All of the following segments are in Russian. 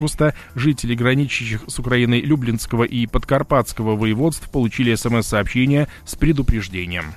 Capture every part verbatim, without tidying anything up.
августа жители, граничащих с Украиной Люблинского и Подкарпатского воеводств, получили смс-сообщение с предупреждением.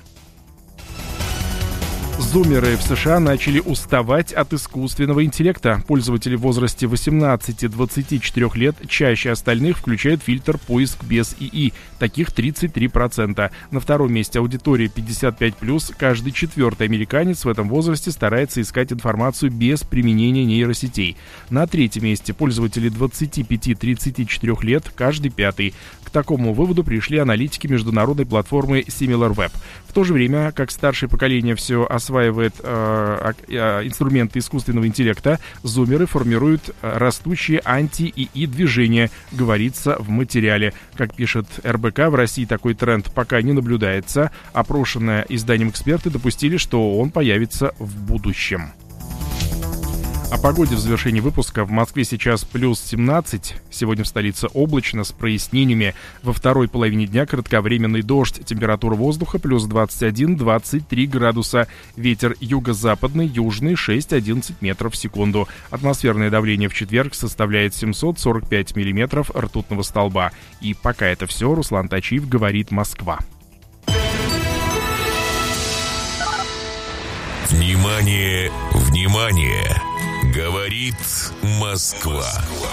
Зумеры в США начали уставать от искусственного интеллекта. Пользователи в возрасте восемнадцати-двадцати четырёх лет чаще остальных включают фильтр «Поиск без ИИ». Таких тридцать три процента. На втором месте аудитория пятьдесят пять плюс. Каждый четвертый американец в этом возрасте старается искать информацию без применения нейросетей. На третьем месте пользователи двадцати пяти-тридцати четырёх лет. Каждый пятый. К такому выводу пришли аналитики международной платформы SimilarWeb. В то же время, как старшее поколение все осваивает э, э, инструменты искусственного интеллекта, зумеры формируют растущие анти-ИИ движения, говорится в материале. Как пишет эр бэ ка, в России такой тренд пока не наблюдается. Опрошенные изданием эксперты допустили, что он появится в будущем. О погоде в завершении выпуска. В Москве сейчас плюс семнадцать. Сегодня в столице облачно с прояснениями. Во второй половине дня кратковременный дождь. Температура воздуха плюс двадцать один - двадцать три градуса. Ветер юго-западный, южный шесть-одиннадцать метров в секунду. Атмосферное давление в четверг составляет семьсот сорок пять миллиметров ртутного столба. И пока это все. Руслан Тачиев, говорит Москва. Внимание, внимание! Говорит Москва.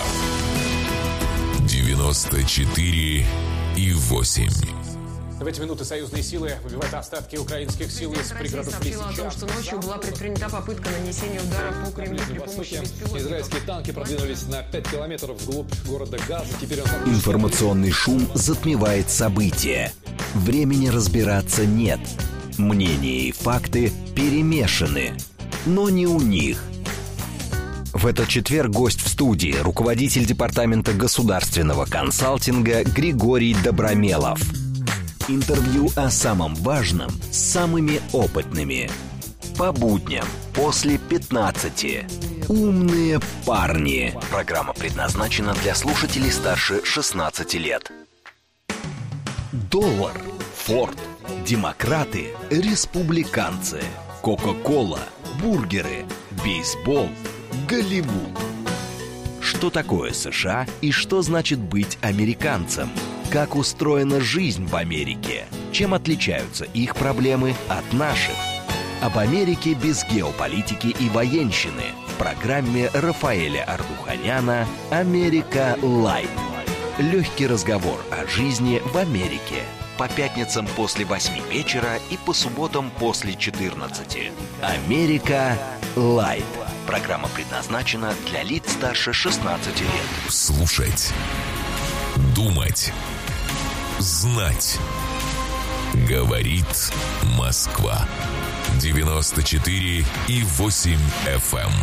девяносто четыре и восемь. В эти минуты союзные силы выбивают остатки украинских сил из пригородов Лисичанска. о том, что ночью была предпринята попытка нанесения удара по Кремлю при помощи беспилотников. Израильские танки продвинулись на пять километров вглубь города Газа. Теперь он... Информационный шум затмевает события. Времени разбираться нет. Мнения и факты перемешаны. Но не у них. В этот четверг гость в студии, руководитель департамента государственного консалтинга Григорий Добромелов. Интервью о самом важном с самыми опытными. По будням после пятнадцати. Умные парни. Программа предназначена для слушателей старше шестнадцати лет. Доллар, Форд, демократы, республиканцы, Кока-кола, бургеры, бейсбол, Голливуд. Что такое США и что значит быть американцем? Как устроена жизнь в Америке? Чем отличаются их проблемы от наших? Об Америке без геополитики и военщины в программе Рафаэля Ардуханяна «Америка Лайт». Легкий разговор о жизни в Америке. По пятницам после восьми вечера и по субботам после четырнадцати. «Америка Лайт». Программа предназначена для лиц старше шестнадцати лет. Слушать, думать, знать. Говорит Москва. девяносто четыре и восемь эф эм.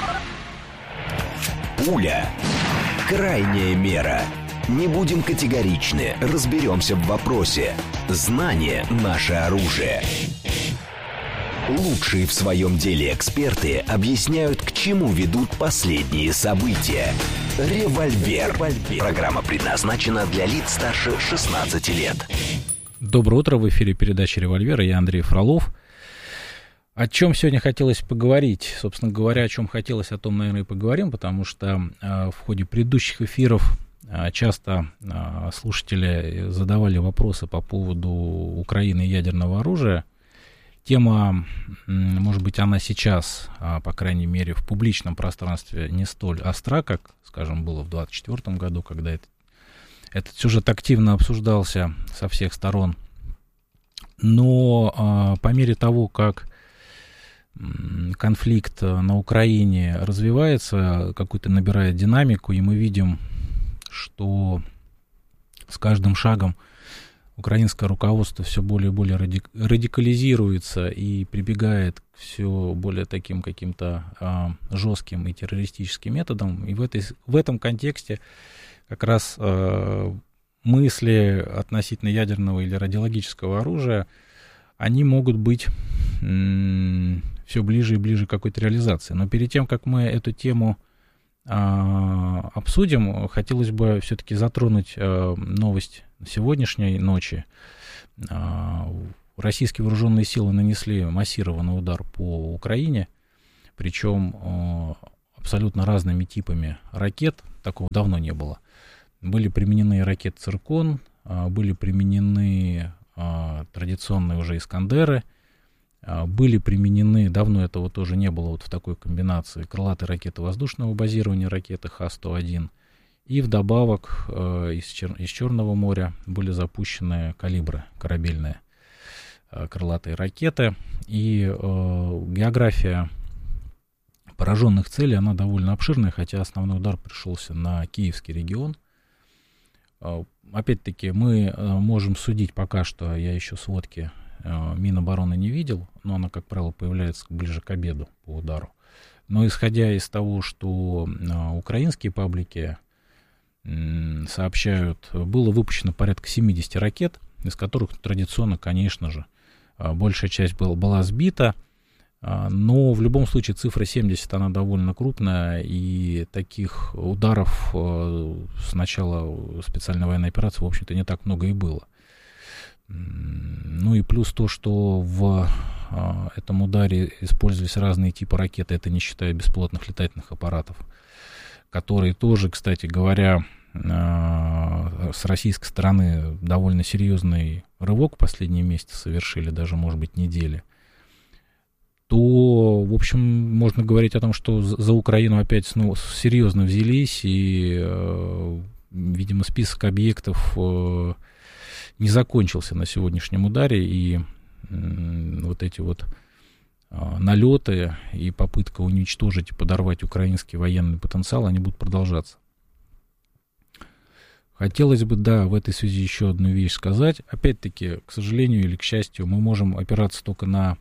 Пуля. Крайняя мера. Не будем категоричны, разберемся в вопросе. Знание – наше оружие. Лучшие в своем деле эксперты объясняют, к чему ведут последние события. «Револьвер». Программа предназначена для лиц старше шестнадцати лет. Доброе утро, в эфире передача «Револьвер», я Андрей Фролов. О чем сегодня хотелось поговорить? Собственно говоря, о чем хотелось, о том, наверное, и поговорим, потому что э, в ходе предыдущих эфиров э, часто э, слушатели задавали вопросы по поводу Украины и ядерного оружия. Тема, может быть, она сейчас, по крайней мере, в публичном пространстве не столь остра, как, скажем, было в двадцать четвёртом году, когда это, этот сюжет активно обсуждался со всех сторон. Но по мере того, как конфликт на Украине развивается, какую-то набирает динамику, и мы видим, что с каждым шагом украинское руководство все более и более радикализируется и прибегает к все более таким каким-то а, жестким и террористическим методам. И в, этой, в этом контексте как раз а, мысли относительно ядерного или радиологического оружия, они могут быть м- все ближе и ближе к какой-то реализации. Но перед тем, как мы эту тему а, обсудим, хотелось бы все-таки затронуть а, новость сегодняшней ночи. Российские вооруженные силы нанесли массированный удар по Украине, причем абсолютно разными типами ракет. Такого давно не было. Были применены ракеты «Циркон», были применены традиционные уже «Искандеры», были применены, давно этого тоже не было вот в такой комбинации, крылатые ракеты воздушного базирования, ракеты Х сто один. И вдобавок из, Чер... из Черного моря были запущены «Калибры», корабельные крылатые ракеты. И э, география пораженных целей, она довольно обширная, хотя основной удар пришелся на Киевский регион. Опять-таки, мы можем судить пока что, я еще сводки Минобороны не видел, но она, как правило, появляется ближе к обеду по удару. Но исходя из того, что украинские паблики сообщают, было выпущено порядка семьдесят ракет, из которых традиционно, конечно же, большая часть была, была сбита. Но в любом случае цифра семьдесят, она довольно крупная, и таких ударов с начала специальной военной операции, в общем-то, не так много и было. Ну и плюс то, что в этом ударе использовались разные типы ракет, это не считая беспилотных летательных аппаратов, которые тоже, кстати говоря, с российской стороны довольно серьезный рывок в последние месяцы совершили, даже, может быть, недели. То, в общем, можно говорить о том, что за Украину опять ну, серьезно взялись, и, э, видимо, список объектов э, не закончился на сегодняшнем ударе, и э, вот эти вот э, налеты и попытка уничтожить и подорвать украинский военный потенциал, они будут продолжаться. Хотелось бы, да, в этой связи еще одну вещь сказать. Опять-таки, к сожалению или к счастью, мы можем опираться только на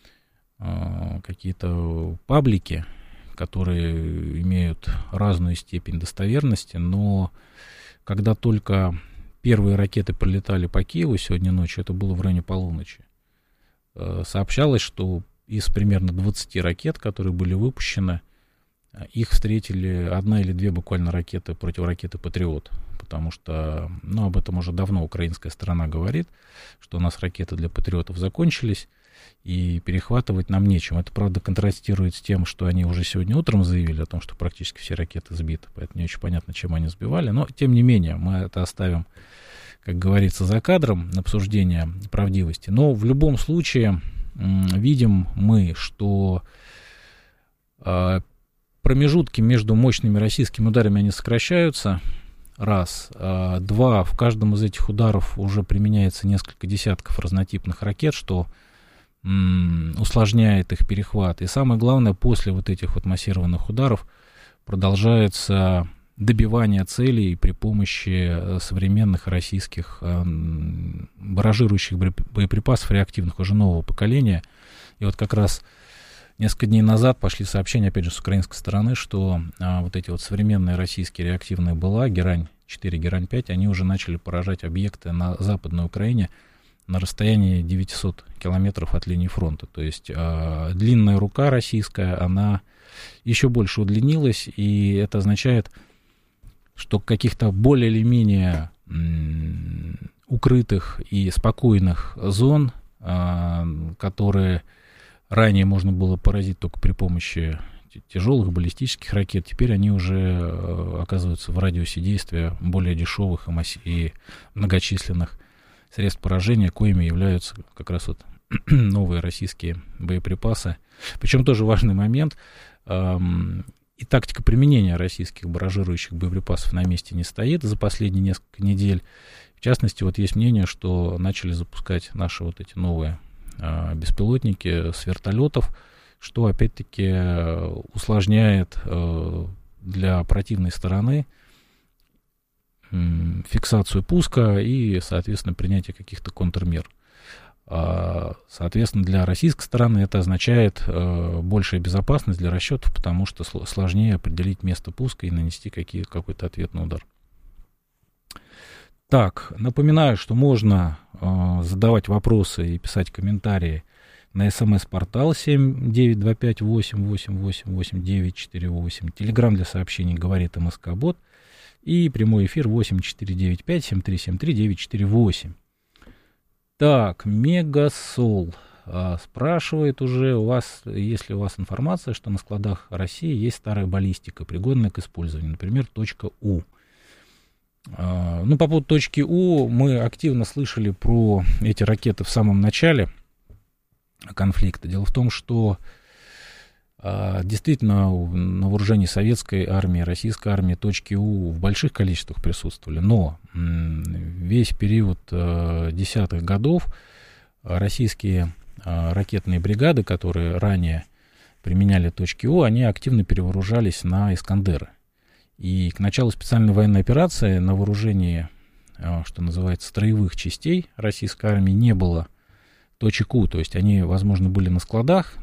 какие-то паблики, которые имеют разную степень достоверности, но когда только первые ракеты прилетали по Киеву сегодня ночью, это было в районе полуночи, сообщалось, что из примерно двадцати ракет, которые были выпущены, их встретили одна или две буквально ракеты, противоракеты «Патриот», потому что, ну, об этом уже давно украинская сторона говорит, что у нас ракеты для «Патриотов» закончились, и перехватывать нам нечем. Это, правда, контрастирует с тем, что они уже сегодня утром заявили о том, что практически все ракеты сбиты, поэтому не очень понятно, чем они сбивали, но, тем не менее, мы это оставим, как говорится, за кадром на обсуждение правдивости. Но в любом случае видим мы, что э, промежутки между мощными российскими ударами, они сокращаются, раз. Э, два, в каждом из этих ударов уже применяется несколько десятков разнотипных ракет, что усложняет их перехват. И самое главное, после вот этих вот массированных ударов продолжается добивание целей при помощи современных российских барражирующих боеприпасов реактивных уже нового поколения. И вот как раз несколько дней назад пошли сообщения, опять же, с украинской стороны, что а, вот эти вот современные российские реактивные БелА, Герань четыре, Герань пять, они уже начали поражать объекты на Западной Украине на расстоянии девятьсот километров от линии фронта. То есть э, длинная рука российская, она еще больше удлинилась, и это означает, что каких-то более или менее м, укрытых и спокойных зон, э, которые ранее можно было поразить только при помощи тяжелых баллистических ракет, теперь они уже э, оказываются в радиусе действия более дешевых и, масс- и многочисленных средств поражения, коими являются как раз вот новые российские боеприпасы. Причем тоже важный момент, эм, и тактика применения российских барражирующих боеприпасов на месте не стоит за последние несколько недель. В частности, вот есть мнение, что начали запускать наши вот эти новые э, беспилотники с вертолетов, что опять-таки усложняет э, для противной стороны фиксацию пуска и, соответственно, принятие каких-то контрмер. Соответственно, для российской стороны это означает большая безопасность для расчетов, потому что сложнее определить место пуска и нанести какие, какой-то ответный удар. Так, напоминаю, что можно задавать вопросы и писать комментарии на смс-портал семь девять два пять восемь восемь восемь восемь девять четыре восемь, телеграм для сообщений «Говорит МСК-бот», и прямой эфир восемь четыре девять пять семь три семь три девять четыре восемь. Так, Мегасол. а, спрашивает уже, у вас, есть ли у вас информация, что на складах России есть старая баллистика, пригодная к использованию, например, точка У. А, ну, по поводу точки У мы активно слышали про эти ракеты в самом начале конфликта. Дело в том, что а, действительно на вооружении советской армии, российской армии точки У в больших количествах присутствовали, но м, весь период а, десятых годов российские а, ракетные бригады, которые ранее применяли точки У, они активно перевооружались на «Искандеры». И к началу специальной военной операции на вооружении, а, что называется, строевых частей российской армии не было точек У, то есть они, возможно, были на складах,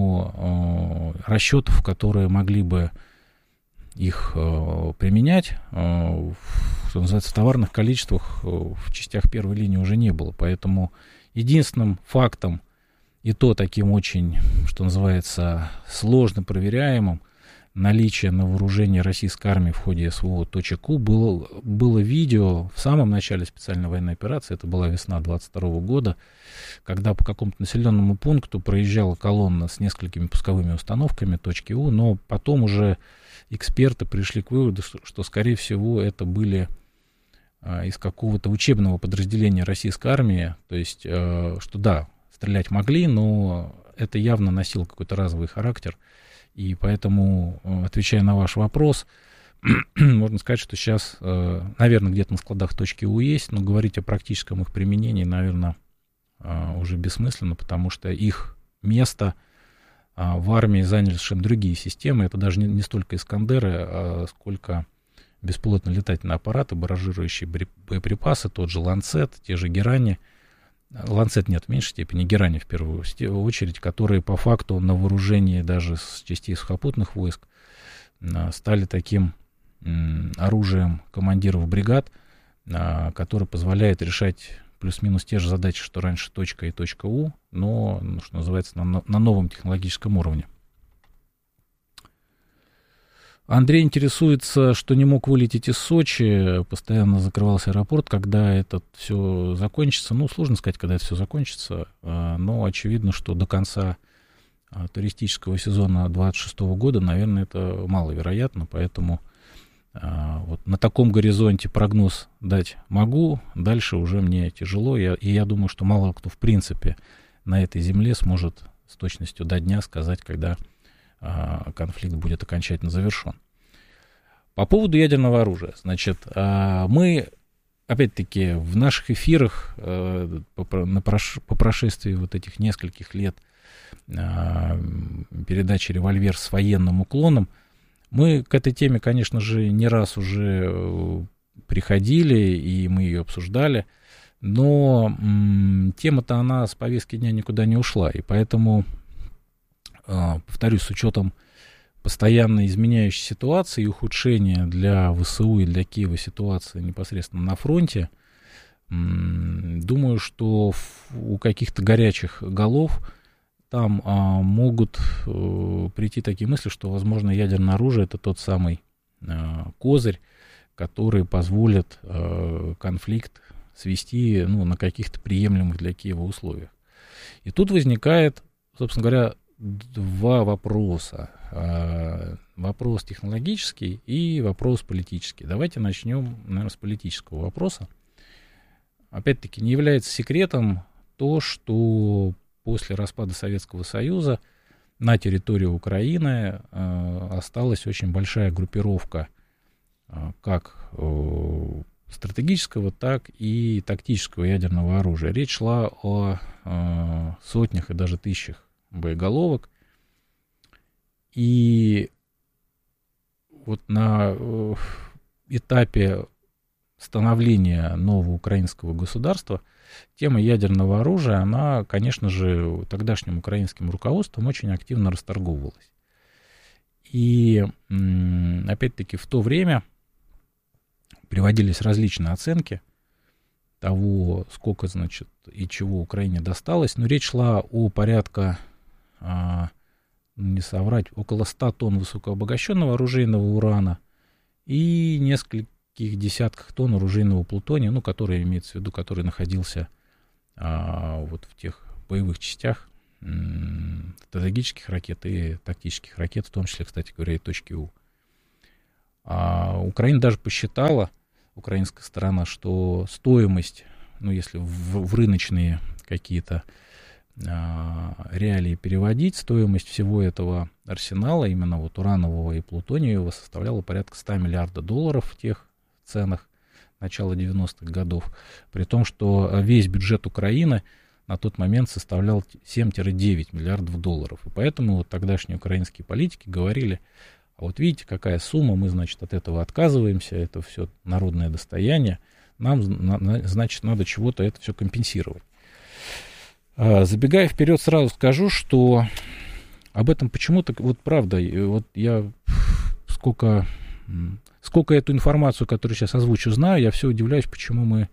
но э, расчетов, которые могли бы их э, применять, э, что называется, в товарных количествах э, в частях первой линии уже не было. Поэтому единственным фактом, и то таким очень, что называется, сложно проверяемым, наличие на вооружении российской армии в ходе СВО точек У было, было видео в самом начале специальной военной операции, это была весна двадцать второго года, когда по какому-то населенному пункту проезжала колонна с несколькими пусковыми установками точки У, но потом уже эксперты пришли к выводу, что, что скорее всего, это были а, из какого-то учебного подразделения российской армии, то есть, а, что да, стрелять могли, но это явно носило какой-то разовый характер. И поэтому, отвечая на ваш вопрос, можно сказать, что сейчас, наверное, где-то на складах точки У есть, но говорить о практическом их применении, наверное, уже бессмысленно, потому что их место в армии заняли совершенно другие системы. Это даже не, не столько «Искандеры», а сколько беспилотно-летательные аппараты, барражирующие боеприпасы, тот же «Ланцет», те же «Герани». Ланцет нет в меньшей степени, Герани в первую очередь, которые по факту на вооружении даже с частей сухопутных войск стали таким оружием командиров бригад, который позволяет решать плюс-минус те же задачи, что раньше точка и точка У, но, что называется, на, на новом технологическом уровне. Андрей интересуется, что не мог вылететь из Сочи, постоянно закрывался аэропорт, когда это все закончится. Ну, сложно сказать, когда это все закончится, но очевидно, что до конца туристического сезона двадцать шестого года, наверное, это маловероятно, поэтому вот на таком горизонте прогноз дать могу, дальше уже мне тяжело, я, и я думаю, что мало кто в принципе на этой земле сможет с точностью до дня сказать, когда конфликт будет окончательно завершен. По поводу ядерного оружия, значит, мы, опять-таки, в наших эфирах по прошествии вот этих нескольких лет передачи «Револьвер» с военным уклоном, мы к этой теме, конечно же, не раз уже приходили, и мы ее обсуждали, но тема-то она с повестки дня никуда не ушла, и поэтому... Повторюсь, с учетом постоянно изменяющей ситуации и ухудшения для ВСУ и для Киева ситуации непосредственно на фронте, думаю, что у каких-то горячих голов там а, могут а, прийти такие мысли, что, возможно, ядерное оружие — это тот самый а, козырь, который позволит а, конфликт свести, ну, на каких-то приемлемых для Киева условиях. И тут возникает, собственно говоря, два вопроса. Вопрос технологический и вопрос политический. Давайте начнем, наверное, с политического вопроса. Опять-таки, не является секретом то, что после распада Советского Союза на территории Украины осталась очень большая группировка как стратегического, так и тактического ядерного оружия. Речь шла о сотнях и даже тысячах боеголовок. И вот на э, этапе становления нового украинского государства тема ядерного оружия, она, конечно же, тогдашним украинским руководством очень активно расторговывалась. И, м, опять-таки, в то время приводились различные оценки того, сколько, значит, и чего Украине досталось. Но речь шла о порядка, а, не соврать, около ста тонн высокообогащенного оружейного урана и нескольких десятках тонн оружейного плутония, ну, который имеется в виду, который находился а, вот в тех боевых частях стратегических ракет и тактических ракет, в том числе, кстати говоря, и точки У. А Украина даже посчитала, украинская сторона, что стоимость, ну, если в, в рыночные какие-то а, реалии переводить, стоимость всего этого арсенала, именно вот уранового и плутониевого, составляла порядка ста миллиардов долларов в тех ценах начала девяностых годов, при том, что весь бюджет Украины на тот момент составлял семь-девять миллиардов долларов. И поэтому вот тогдашние украинские политики говорили: а вот видите, какая сумма, мы, значит, от этого отказываемся, это все народное достояние, нам, значит, надо чего-то это все компенсировать. Забегая вперед, сразу скажу, что об этом почему-то, вот правда, вот я сколько, сколько эту информацию, которую сейчас озвучу, знаю, я все удивляюсь, почему мы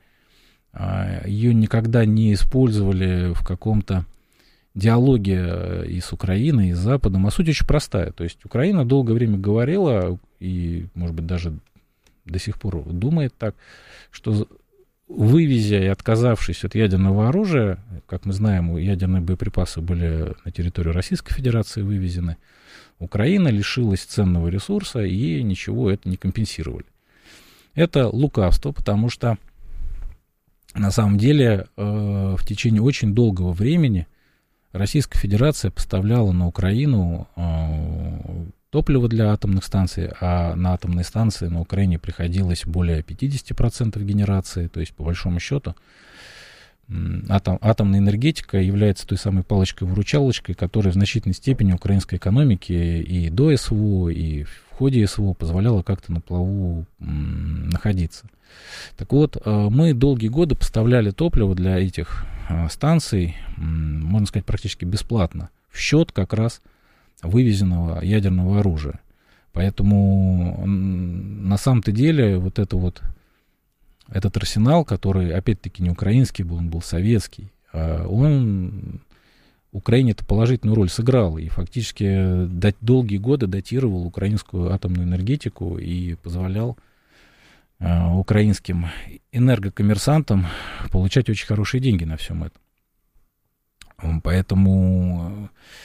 ее никогда не использовали в каком-то диалоге и с Украиной, и с Западом. А суть очень простая. То есть Украина долгое время говорила, и, может быть, даже до сих пор думает так, что, вывезя и отказавшись от ядерного оружия, как мы знаем, ядерные боеприпасы были на территорию Российской Федерации вывезены, Украина лишилась ценного ресурса, и ничего это не компенсировали. Это лукавство, потому что на самом деле э, в течение очень долгого времени Российская Федерация поставляла на Украину э, топливо для атомных станций, а на атомные станции на Украине приходилось более пятьдесят процентов генерации, то есть по большому счету атом, атомная энергетика является той самой палочкой-выручалочкой, которая в значительной степени украинской экономике и до СВО, и в ходе СВО позволяла как-то на плаву м, находиться. Так вот, мы долгие годы поставляли топливо для этих станций, можно сказать, практически бесплатно, в счет как раз вывезенного ядерного оружия. Поэтому на самом-то деле вот, это вот этот арсенал, который, опять-таки, не украинский был, он был советский, он Украине-то положительную роль сыграл и фактически долгие годы датировал украинскую атомную энергетику и позволял украинским энергокоммерсантам получать очень хорошие деньги на всем этом. Поэтому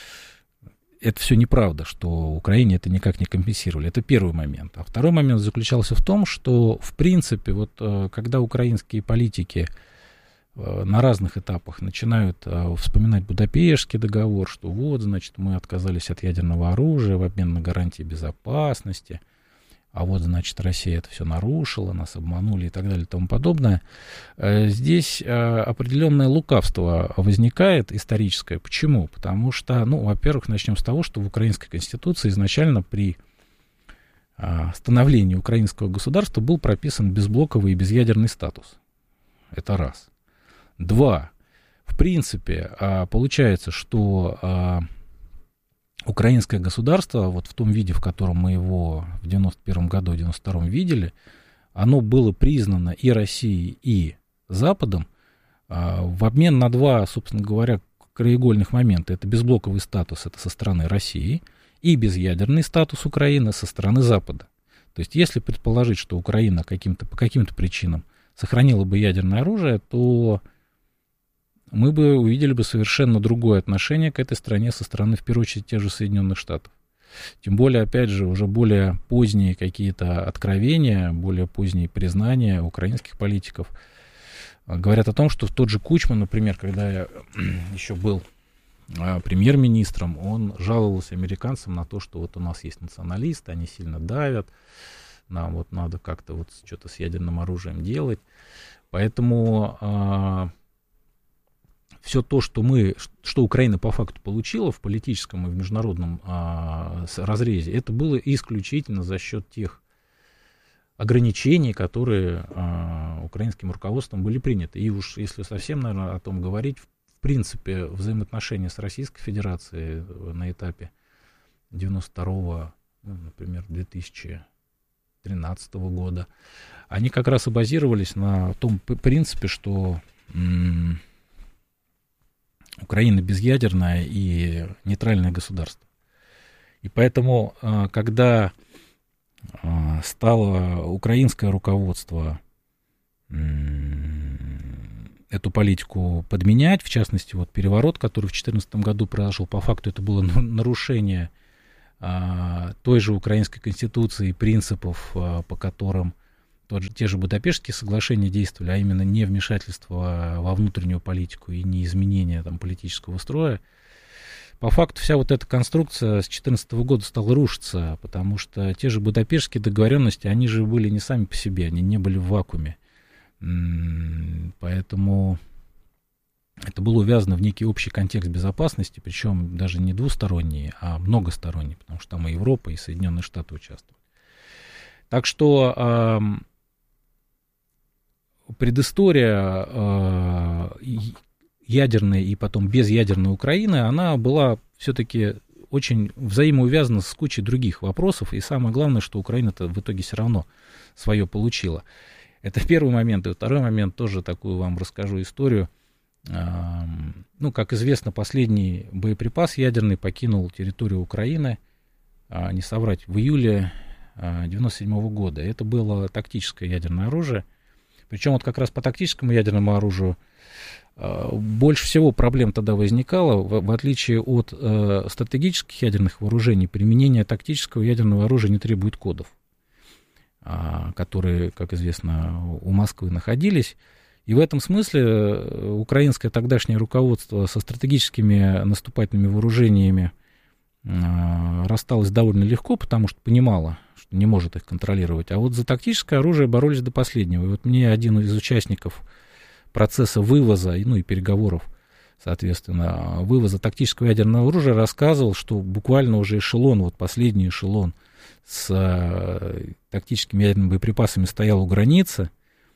это все неправда, что Украине это никак не компенсировали. Это первый момент. А второй момент заключался в том, что, в принципе, вот когда украинские политики на разных этапах начинают вспоминать Будапештский договор, что вот, значит, мы отказались от ядерного оружия в обмен на гарантии безопасности, а вот, значит, Россия это все нарушила, нас обманули и так далее и тому подобное. Здесь определенное лукавство возникает историческое. Почему? Потому что, ну, во-первых, начнем с того, что в Украинской Конституции изначально при становлении украинского государства был прописан безблоковый и безъядерный статус. Это раз. Два. В принципе, получается, что украинское государство, вот в том виде, в котором мы его в девяносто первом году, в девяносто втором видели, оно было признано и Россией, и Западом в обмен на два, собственно говоря, краеугольных момента. Это безблоковый статус, это со стороны России, и безъядерный статус Украины со стороны Запада. То есть, если предположить, что Украина каким-то, по каким-то причинам сохранила бы ядерное оружие, то мы бы увидели бы совершенно другое отношение к этой стране со стороны, в первую очередь, тех же Соединенных Штатов. Тем более, опять же, уже более поздние какие-то откровения, более поздние признания украинских политиков говорят о том, что тот же Кучма, например, когда я еще был премьер-министром, он жаловался американцам на то, что вот у нас есть националисты, они сильно давят, нам вот надо как-то вот что-то с ядерным оружием делать. Поэтому все то, что мы, что Украина по факту получила в политическом и в международном а, разрезе, это было исключительно за счет тех ограничений, которые а, украинским руководством были приняты. И уж если совсем, наверное, о том говорить, в, в принципе, взаимоотношения с Российской Федерацией на этапе девяносто второго, ну, например, две тысячи тринадцатого года, они как раз и базировались на том принципе, что м- Украина безъядерное и нейтральное государство. И поэтому, когда стало украинское руководство эту политику подменять, в частности, вот переворот, который в две тысячи четырнадцатом году произошел, по факту это было нарушение а, той же украинской конституции, принципов, а, по которым тот же, те же Будапештские соглашения действовали, а именно не вмешательство во внутреннюю политику и не изменение там, политического строя. По факту вся вот эта конструкция с две тысячи четырнадцатого года стала рушиться, потому что те же Будапештские договоренности, они же были не сами по себе, они не были в вакууме. Поэтому это было увязано в некий общий контекст безопасности, причем даже не двусторонний, а многосторонний, потому что там и Европа, и Соединенные Штаты участвуют. Так что э, предыстория э, ядерной и потом безъядерной Украины, она была все-таки очень взаимоувязана с кучей других вопросов, и самое главное, что Украина-то в итоге все равно свое получила. Это первый момент. И второй момент, тоже такую вам расскажу историю. Ну, как известно, последний боеприпас ядерный покинул территорию Украины, не соврать, в июле девяносто седьмого года. Это было тактическое ядерное оружие. Причем вот как раз по тактическому ядерному оружию больше всего проблем тогда возникало. В, в отличие от э, стратегических ядерных вооружений, применение тактического ядерного оружия не требует кодов, которые, как известно, у Москвы находились. И в этом смысле украинское тогдашнее руководство со стратегическими наступательными вооружениями рассталось довольно легко, потому что понимало, что не может их контролировать. А вот за тактическое оружие боролись до последнего. И вот мне один из участников процесса вывоза, ну и переговоров, соответственно, вывоза тактического ядерного оружия рассказывал, что буквально уже эшелон, вот последний эшелон с э, тактическими ядерными боеприпасами стоял у границы,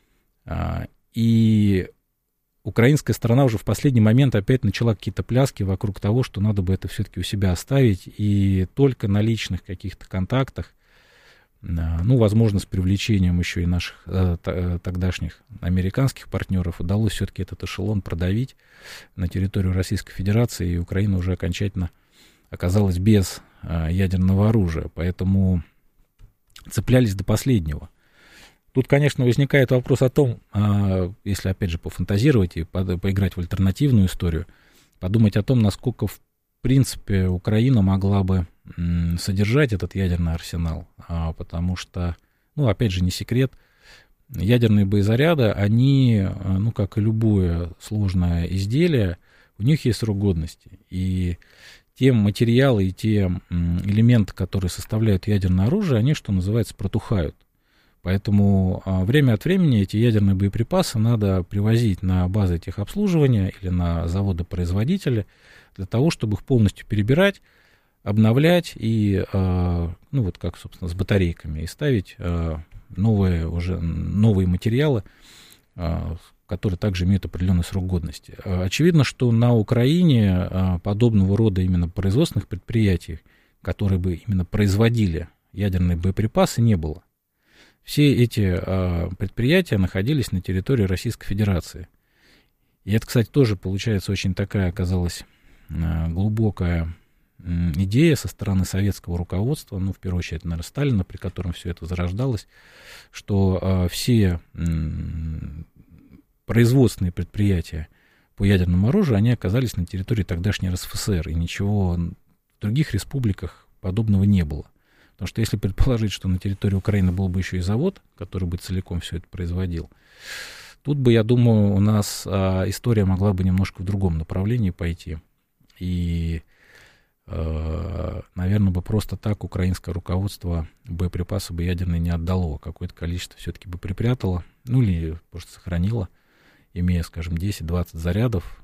э, и украинская сторона уже в последний момент опять начала какие-то пляски вокруг того, что надо бы это все-таки у себя оставить, и только на личных каких-то контактах, э, ну, возможно, с привлечением еще и наших э, т- тогдашних американских партнеров, удалось все-таки этот эшелон продавить на территорию Российской Федерации, и Украина уже окончательно оказалась без а, ядерного оружия, поэтому цеплялись до последнего. Тут, конечно, возникает вопрос о том, а, если, опять же, пофантазировать и по, поиграть в альтернативную историю, подумать о том, насколько, в принципе, Украина могла бы м, содержать этот ядерный арсенал, а, потому что, ну, опять же, не секрет, ядерные боезаряды, они, ну, как и любое сложное изделие, у них есть срок годности, и те материалы и те элементы, которые составляют ядерное оружие, они, что называется, протухают. Поэтому а, время от времени эти ядерные боеприпасы надо привозить на базы техобслуживания или на заводы-производители для того, чтобы их полностью перебирать, обновлять и, а, ну вот как, собственно, с батарейками, и ставить а, новые, уже, новые материалы, а, которые также имеют определенный срок годности. Очевидно, что на Украине подобного рода именно производственных предприятий, которые бы именно производили ядерные боеприпасы, не было. Все эти предприятия находились на территории Российской Федерации. И это, кстати, тоже, получается, очень такая оказалась глубокая идея со стороны советского руководства, ну, в первую очередь, наверное, Сталина, при котором все это зарождалось, что все производственные предприятия по ядерному оружию, они оказались на территории тогдашней РСФСР, и ничего в других республиках подобного не было. Потому что если предположить, что на территории Украины был бы еще и завод, который бы целиком все это производил, тут бы, я думаю, у нас а, история могла бы немножко в другом направлении пойти. И, а, наверное, бы просто так украинское руководство боеприпасы бы ядерные не отдало, какое-то количество все-таки бы припрятало, ну или просто сохранило, имея, скажем, десять-двадцать зарядов.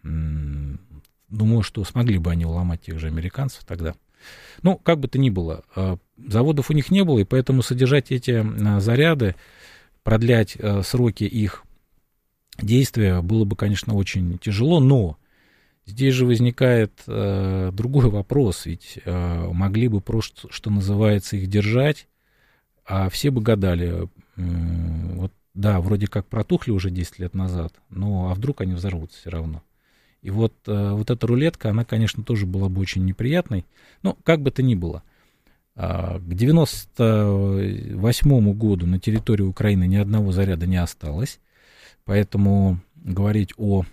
Думаю, что смогли бы они уломать тех же американцев тогда. Ну, как бы то ни было, заводов у них не было, и поэтому содержать эти заряды, продлять сроки их действия было бы, конечно, очень тяжело, но здесь же возникает другой вопрос, ведь могли бы просто, что называется, их держать, а все бы гадали, вот, да, вроде как протухли уже десять лет назад, но а вдруг они взорвутся все равно. И вот, вот эта рулетка, она, конечно, тоже была бы очень неприятной. Но как бы то ни было, к девяносто восьмому году на территории Украины ни одного заряда не осталось. Поэтому говорить о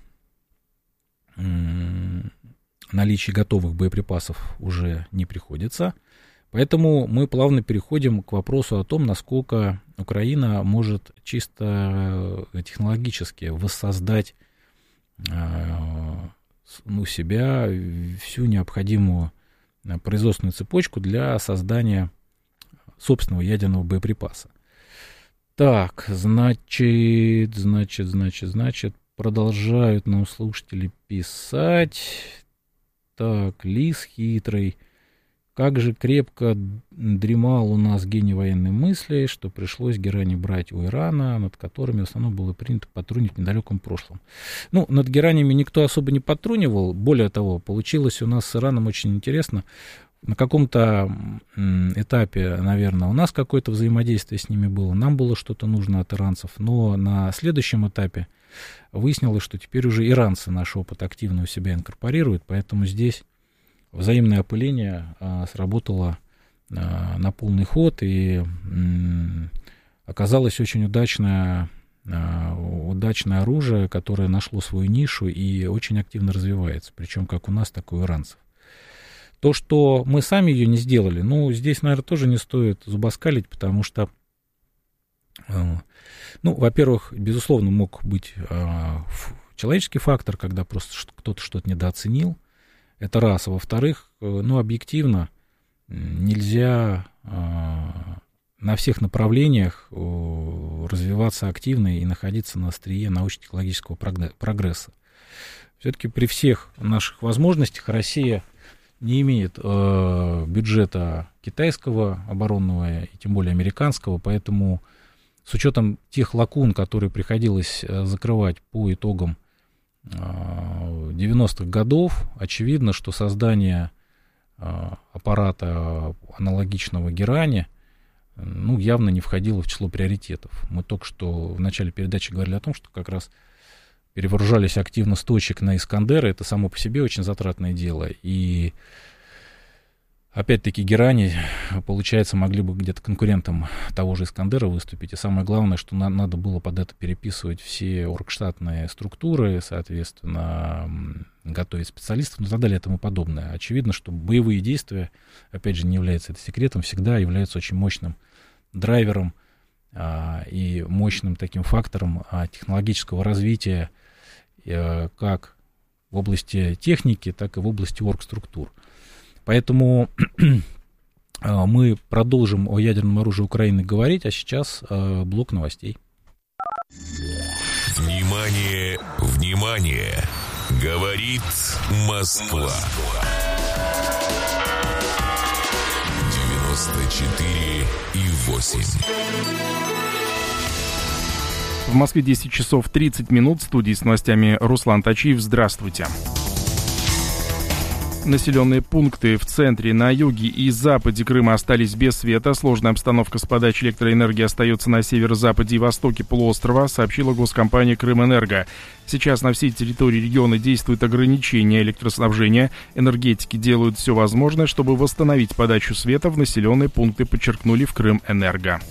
м, наличии готовых боеприпасов уже не приходится. Поэтому мы плавно переходим к вопросу о том, насколько Украина может чисто технологически воссоздать ну, себя, всю необходимую производственную цепочку для создания собственного ядерного боеприпаса. Так, значит, значит, значит, значит, продолжают нам слушатели писать. Так, Лис хитрый. Как же крепко дремал у нас гений военной мысли, что пришлось герани брать у Ирана, над которыми в основном было принято потрунить в недалеком прошлом. Ну, над геранями никто особо не потрунивал. Более того, получилось у нас с Ираном очень интересно. На каком-то этапе, наверное, у нас какое-то взаимодействие с ними было, нам было что-то нужно от иранцев, но на следующем этапе выяснилось, что теперь уже иранцы наш опыт активно у себя инкорпорируют, поэтому здесь взаимное опыление а, сработало а, на полный ход, и м, оказалось очень удачное, а, удачное оружие, которое нашло свою нишу и очень активно развивается, причем как у нас, так и у иранцев. То, что мы сами ее не сделали, ну, здесь, наверное, тоже не стоит зубоскалить, потому что, а, ну, во-первых, безусловно, мог быть а, человеческий фактор, когда просто кто-то что-то недооценил. Это раз. А во-вторых, ну, объективно нельзя э, на всех направлениях э, развиваться активно и находиться на острие научно-технологического прогресса. Все-таки при всех наших возможностях Россия не имеет э, бюджета китайского оборонного и тем более американского, поэтому с учетом тех лакун, которые приходилось закрывать по итогам девяностых годов, очевидно, что создание э, аппарата аналогичного Герани, ну, явно не входило в число приоритетов. Мы только что в начале передачи говорили о том, что как раз перевооружались активно с точек на Искандеры. Это само по себе очень затратное дело. И опять-таки Герани, получается, могли бы где-то конкурентом того же Искандера выступить. И самое главное, что на, надо было под это переписывать все оргштатные структуры, соответственно, готовить специалистов, ну и так далее, и тому подобное. Очевидно, что боевые действия, опять же, не является это секретом, всегда являются очень мощным драйвером а, и мощным таким фактором а, технологического развития а, как в области техники, так и в области оргструктур. Поэтому мы продолжим о ядерном оружии Украины говорить, а сейчас э, блок новостей. Внимание, внимание! Говорит Москва. девяносто четыре и восемь. В Москве десять часов тридцать минут. В студии с новостями Руслан Тачиев. Здравствуйте. Населенные пункты в центре, на юге и западе Крыма остались без света. Сложная обстановка с подачей электроэнергии остается на северо-западе и востоке полуострова, сообщила госкомпания «Крымэнерго». Сейчас на всей территории региона действуют ограничения электроснабжения. Энергетики делают все возможное, чтобы восстановить подачу света в населенные пункты, подчеркнули в «Крымэнерго».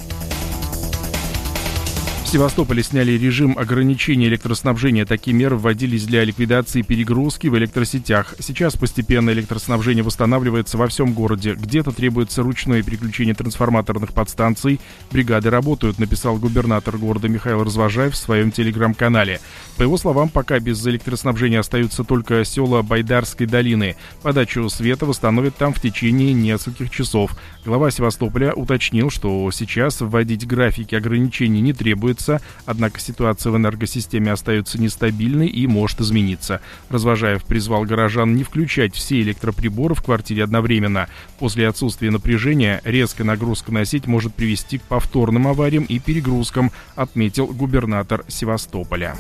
В Севастополе сняли режим ограничения электроснабжения. Такие меры вводились для ликвидации перегрузки в электросетях. Сейчас постепенно электроснабжение восстанавливается во всем городе. Где-то требуется ручное переключение трансформаторных подстанций. Бригады работают, написал губернатор города Михаил Развожаев в своем телеграм-канале. По его словам, пока без электроснабжения остаются только села Байдарской долины. Подачу света восстановят там в течение нескольких часов. Глава Севастополя уточнил, что сейчас вводить графики ограничений не требуется. Однако ситуация в энергосистеме остается нестабильной и может измениться. Развожаев призвал горожан не включать все электроприборы в квартире одновременно. После отсутствия напряжения резкая нагрузка на сеть может привести к повторным авариям и перегрузкам, отметил губернатор Севастополя.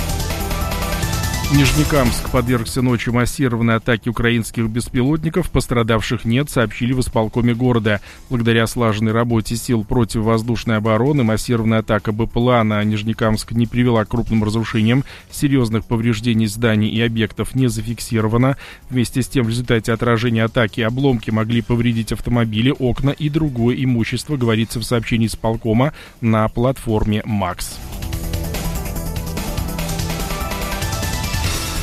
Нижнекамск подвергся ночью массированной атаке украинских беспилотников. Пострадавших нет, сообщили в исполкоме города. Благодаря слаженной работе сил противовоздушной обороны массированная атака БПЛА на Нижнекамск не привела к крупным разрушениям. Серьезных повреждений зданий и объектов не зафиксировано. Вместе с тем, в результате отражения атаки обломки могли повредить автомобили, окна и другое имущество, говорится в сообщении исполкома на платформе МАКС.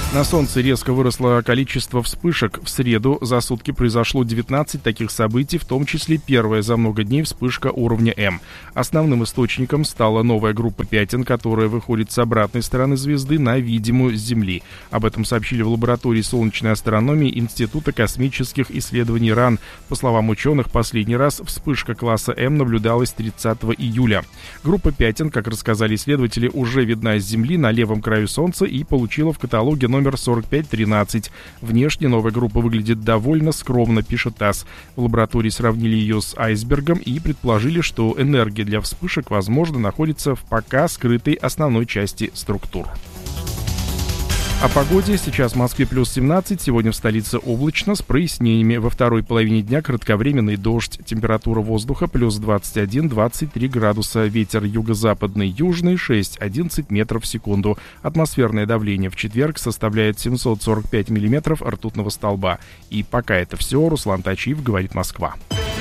На Солнце резко выросло количество вспышек. В среду за сутки произошло девятнадцать таких событий, в том числе первая за много дней вспышка уровня М. Основным источником стала новая группа пятен, которая выходит с обратной стороны звезды на видимую с Земли. Об этом сообщили в лаборатории солнечной астрономии Института космических исследований РАН. По словам ученых, последний раз вспышка класса М наблюдалась тридцатого июля. Группа пятен, как рассказали исследователи, уже видна с Земли на левом краю Солнца и получила в каталоге номер номер сорок пять тринадцать. Внешне новая группа выглядит довольно скромно, пишет ТАСС. В лаборатории сравнили ее с айсбергом и предположили, что энергия для вспышек, возможно, находится в пока скрытой основной части структур. О погоде. Сейчас в Москве плюс семнадцать, сегодня в столице облачно с прояснениями. Во второй половине дня кратковременный дождь. Температура воздуха плюс двадцать один - двадцать три градуса. Ветер юго-западный, южный шесть - одиннадцать метров в секунду. Атмосферное давление в четверг составляет семьсот сорок пять миллиметров ртутного столба. И пока это все. Руслан Тачиев, говорит Москва.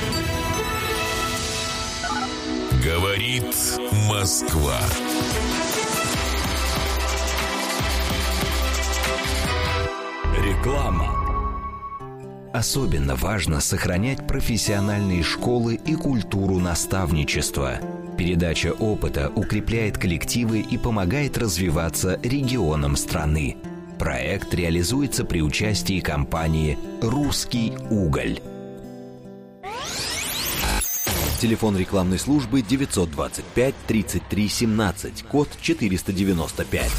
Говорит Москва. Реклама. Особенно важно сохранять профессиональные школы и культуру наставничества. Передача опыта укрепляет коллективы и помогает развиваться регионам страны. Проект реализуется при участии компании «Русский уголь». Телефон рекламной службы девятьсот двадцать пять тридцать три семнадцать, код четыреста девяносто пять.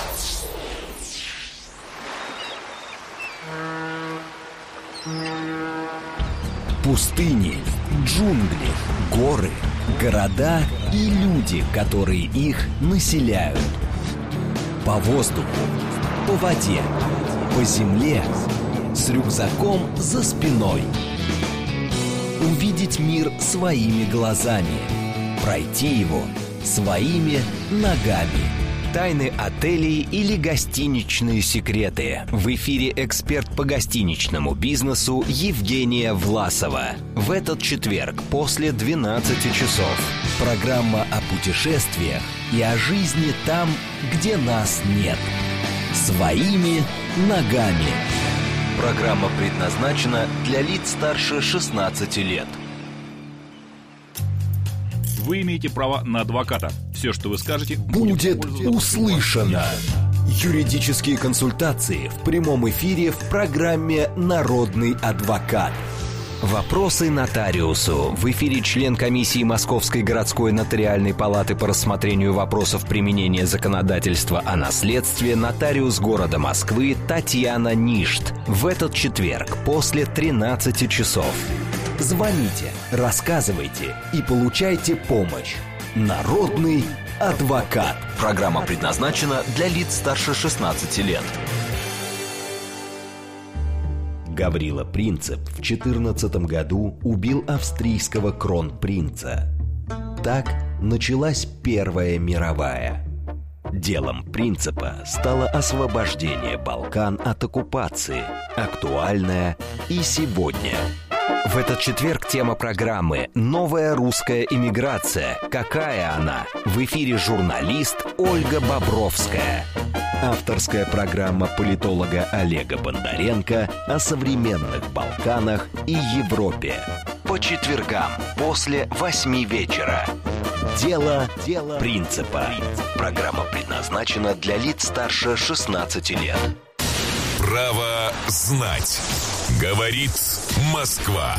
Пустыни, джунгли, горы, города и люди, которые их населяют. По воздуху, по воде, по земле, с рюкзаком за спиной. Увидеть мир своими глазами, пройти его своими ногами. Тайны отелей или гостиничные секреты. В эфире эксперт по гостиничному бизнесу Евгения Власова. В этот четверг после двенадцати часов. Программа о путешествиях и о жизни там, где нас нет. Своими ногами. Программа предназначена для лиц старше шестнадцати лет. Вы имеете право на адвоката. Все, что вы скажете, будет услышано. Юридические консультации в прямом эфире в программе «Народный адвокат». Вопросы нотариусу. В эфире член комиссии Московской городской нотариальной палаты по рассмотрению вопросов применения законодательства о наследстве нотариус города Москвы Татьяна Ништ. В этот четверг после тринадцати часов. Звоните, рассказывайте и получайте помощь. Народный адвокат. Программа предназначена для лиц старше шестнадцати лет. Гаврила Принцип в четырнадцатом году убил австрийского кронпринца. Так началась Первая мировая. Делом Принципа стало освобождение Балкан от оккупации, актуальное и сегодня. В этот четверг тема программы «Новая русская эмиграция. Какая она?» В эфире журналист Ольга Бобровская. Авторская программа политолога Олега Бондаренко о современных Балканах и Европе. По четвергам после восьми вечера. Дело, Дело Принципа. Программа предназначена для лиц старше шестнадцати лет. Право знать. Говорит Москва.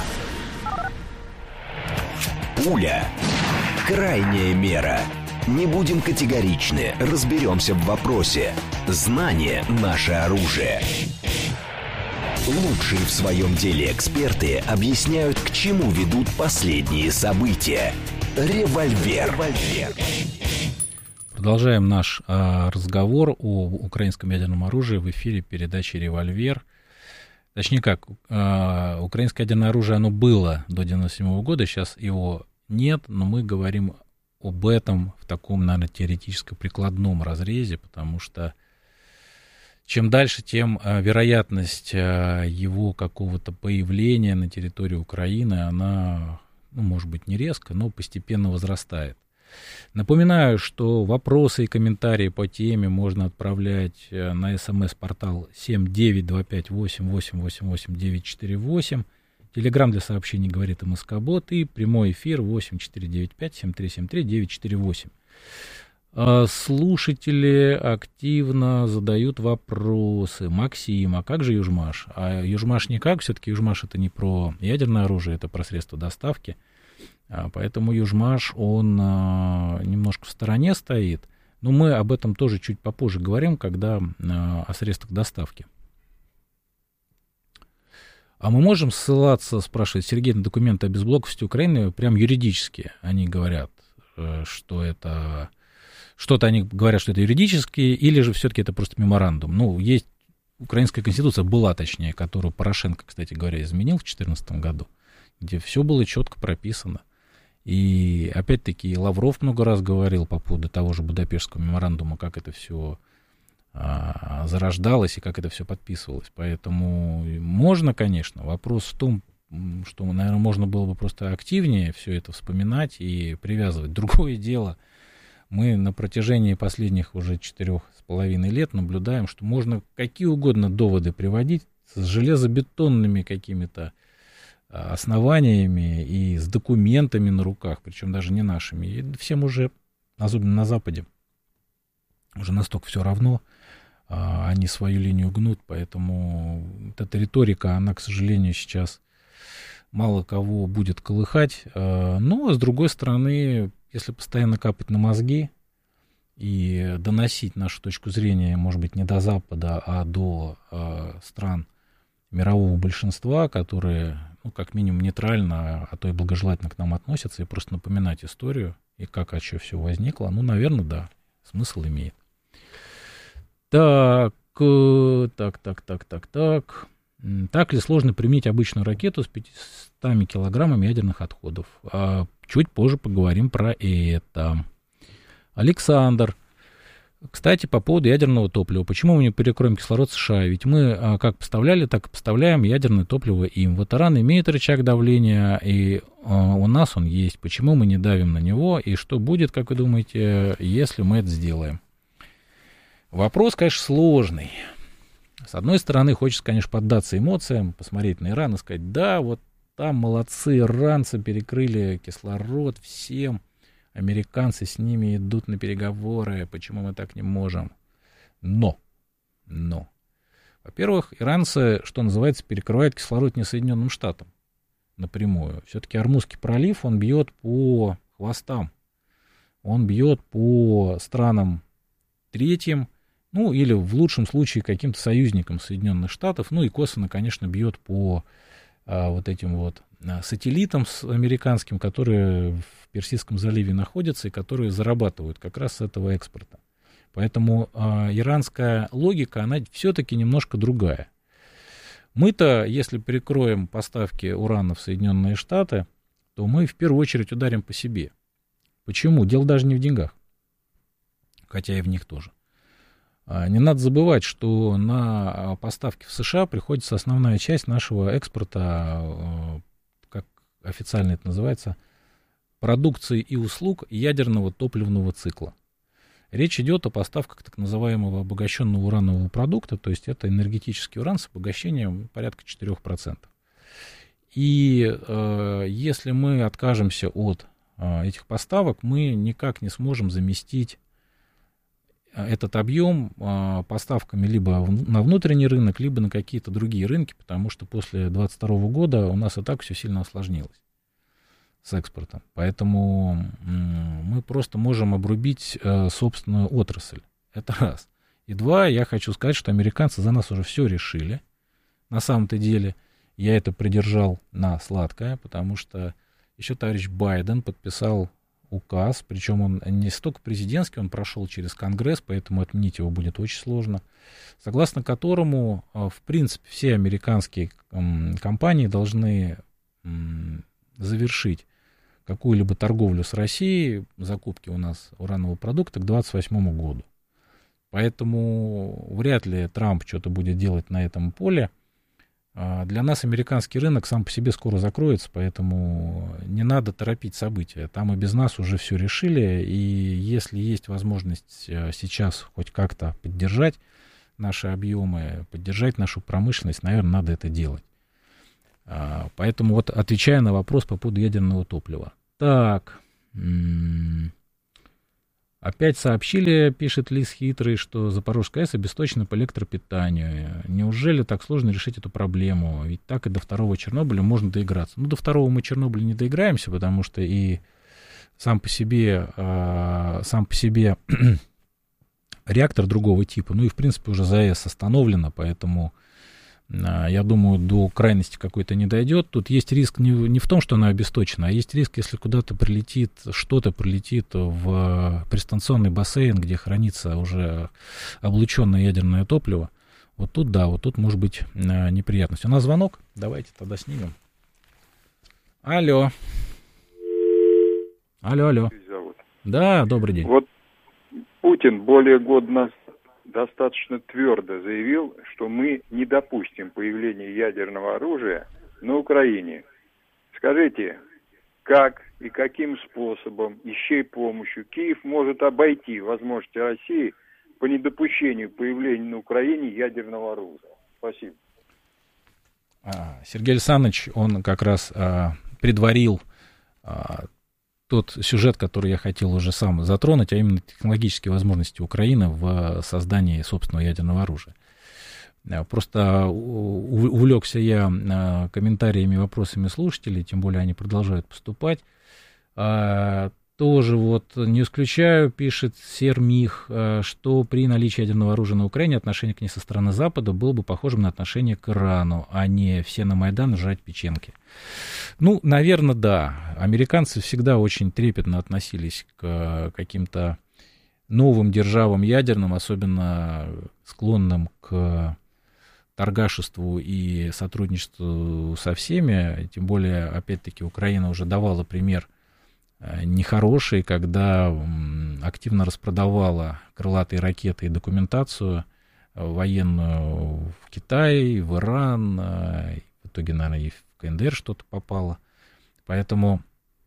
Пуля. Крайняя мера. Не будем категоричны, разберемся в вопросе. Знание – наше оружие. Лучшие в своем деле эксперты объясняют, к чему ведут последние события. Револьвер. Револьвер. Продолжаем наш э, разговор о украинском ядерном оружии в эфире передачи «Револьвер». Точнее как, э, украинское ядерное оружие, оно было до девяносто седьмого года, сейчас его нет, но мы говорим об этом в таком, наверное, теоретическо-прикладном разрезе, потому что чем дальше, тем э, вероятность э, его какого-то появления на территории Украины, она, ну, может быть, не резко, но постепенно возрастает. Напоминаю, что вопросы и комментарии по теме можно отправлять на смс-портал семь девять два пять восемь восемь восемь восемь девять четыре восемь. Телеграм для сообщений «Говорит МСК-бот» и прямой эфир восемь четыре девять пять семь три семь три девять четыре восемь. Слушатели активно задают вопросы. Максим, а как же Южмаш? А Южмаш никак, все-таки Южмаш это не про ядерное оружие, это про средства доставки. Поэтому Южмаш, он немножко в стороне стоит. Но мы об этом тоже чуть попозже говорим, когда о средствах доставки. А мы можем ссылаться, спрашивает Сергей, на документы о безблоковости Украины, прям юридически. Они говорят, что это... Что-то они говорят, что это юридически, или же все-таки это просто меморандум. Ну, есть украинская конституция, была точнее, которую Порошенко, кстати говоря, изменил в две тысячи четырнадцатом году, где все было четко прописано. И опять-таки Лавров много раз говорил по поводу того же Будапештского меморандума, как это все а, зарождалось и как это все подписывалось. Поэтому можно, конечно. Вопрос в том, что, наверное, можно было бы просто активнее все это вспоминать и привязывать. Другое дело, мы на протяжении последних уже четырех с половиной лет наблюдаем, что можно какие угодно доводы приводить с железобетонными какими-то основаниями и с документами на руках, причем даже не нашими. И всем уже, особенно на Западе, уже настолько все равно, они свою линию гнут, поэтому вот эта риторика, она, к сожалению, сейчас мало кого будет колыхать. Но, с другой стороны, если постоянно капать на мозги и доносить нашу точку зрения, может быть, не до Запада, а до э, стран мирового большинства, которые, ну, как минимум, нейтрально, а то и благожелательно к нам относятся, и просто напоминать историю, и как, от чего все возникло, ну, наверное, да, смысл имеет. Так, так, так, так, так, так. Так ли сложно применить обычную ракету с пятьюстами килограммами ядерных отходов? А чуть позже поговорим про это. Александр. Кстати, по поводу ядерного топлива. Почему мы не перекроем кислород США? Ведь мы как поставляли, так и поставляем ядерное топливо им. Вот Иран имеет рычаг давления, и у нас он есть. Почему мы не давим на него? И что будет, как вы думаете, если мы это сделаем? Вопрос, конечно, сложный. С одной стороны, хочется, конечно, поддаться эмоциям, посмотреть на Иран и сказать, да, вот там молодцы, иранцы перекрыли кислород всем, американцы с ними идут на переговоры, почему мы так не можем? Но, но, во-первых, иранцы, что называется, перекрывают кислород не Соединенным Штатам напрямую. Все-таки Ормузский пролив, он бьет по хвостам, он бьет по странам третьим, ну, или в лучшем случае каким-то союзникам Соединенных Штатов, ну, и косвенно, конечно, бьет по а, вот этим вот а, сателлитам с, американским, которые в Персидском заливе находятся и которые зарабатывают как раз с этого экспорта. Поэтому а, иранская логика, она все-таки немножко другая. Мы-то, если перекроем поставки урана в Соединенные Штаты, то мы в первую очередь ударим по себе. Почему? Дело даже не в деньгах, хотя и в них тоже. Не надо забывать, что на поставки в США приходится основная часть нашего экспорта, как официально это называется, продукции и услуг ядерного топливного цикла. Речь идет о поставках так называемого обогащенного уранового продукта, то есть это энергетический уран с обогащением порядка четыре процента. И э, если мы откажемся от э, этих поставок, мы никак не сможем заместить этот объем а, поставками либо в, на внутренний рынок, либо на какие-то другие рынки, потому что после двадцать второго года у нас и так все сильно осложнилось с экспортом. Поэтому м- мы просто можем обрубить а, собственную отрасль. Это раз. И два, я хочу сказать, что американцы за нас уже все решили. На самом-то деле я это придержал на сладкое, потому что еще товарищ Байден подписал указ, причем он не столько президентский, он прошел через Конгресс, поэтому отменить его будет очень сложно, согласно которому, в принципе, все американские компании должны завершить какую-либо торговлю с Россией, закупки у нас уранового продукта к двадцать восьмому году. Поэтому вряд ли Трамп что-то будет делать на этом поле. Для нас американский рынок сам по себе скоро закроется, поэтому не надо торопить события. Там и без нас уже все решили, и если есть возможность сейчас хоть как-то поддержать наши объемы, поддержать нашу промышленность, наверное, надо это делать. Поэтому вот отвечая на вопрос по поводу ядерного топлива. Так, опять сообщили, пишет Лис Хитрый, что Запорожская АЭС обесточена по электропитанию. Неужели так сложно решить эту проблему? Ведь так и до второго Чернобыля можно доиграться. Ну, до второго мы Чернобыля не доиграемся, потому что и сам по себе, э, сам по себе реактор другого типа, ну и, в принципе, уже за АЭС остановлено, поэтому, э, я думаю, до крайности какой-то не дойдет. Тут есть риск не, не в том, что она обесточена, а есть риск, если куда-то прилетит, что-то прилетит в пристанционный бассейн, где хранится уже облученное ядерное топливо. Вот тут, да, вот тут может быть э, неприятность. У нас звонок, давайте тогда снимем. Алло. Алло, алло. Да, добрый день. Вот Путин более года назад достаточно твердо заявил, что мы не допустим появления ядерного оружия на Украине. Скажите, как и каким способом, и с чьей помощью Киев может обойти возможности России по недопущению появления на Украине ядерного оружия? Спасибо. Сергей Александрович, он как раз а, предварил а, тот сюжет, который я хотел уже сам затронуть, а именно технологические возможности Украины в создании собственного ядерного оружия. Просто увлекся я комментариями и вопросами слушателей, тем более они продолжают поступать. Тоже вот не исключаю, пишет Сермих, что при наличии ядерного оружия на Украине отношение к ней со стороны Запада было бы похожим на отношение к Ирану, а не все на Майдан жрать печеньки. Ну, наверное, да. Американцы всегда очень трепетно относились к каким-то новым державам ядерным, особенно склонным к торгашеству и сотрудничеству со всеми. Тем более, опять-таки, Украина уже давала пример нехороший, когда активно распродавала крылатые ракеты и документацию военную в Китай, в Иран, в итоге, наверное, и в КНДР что-то попало. Поэтому